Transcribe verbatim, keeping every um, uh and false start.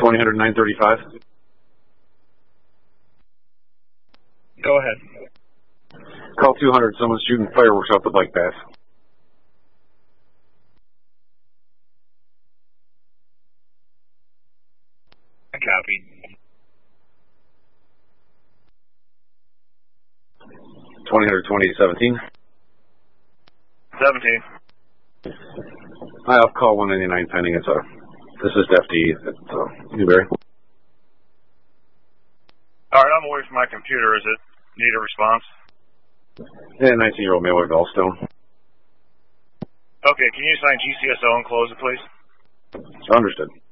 twenty hundred nine thirty-five. Go ahead. Call two hundred. Someone's shooting fireworks off the bike path. I copied. twenty hundred twenty seventeen. seventeen. Hi, I'll call one ninety-nine pending. It's a, this is F D. It's uh, Newberry. All right, I'm away from my computer. Is it need a response? Yeah, nineteen-year-old male with gallstone. Okay, can you assign G C S O and close it, please? Understood.